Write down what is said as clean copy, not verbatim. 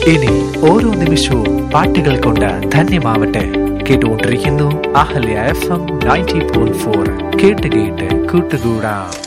ഇനി ഓരോ നിമിഷവും പാട്ടുകൾ കൊണ്ട് ധന്യമാവട്ടെ. കേട്ടുകൊണ്ടിരിക്കുന്നു അഹല്യ FM 90.4. കേട്ട് കേട്ട് കൂട്ടുകൂടാം.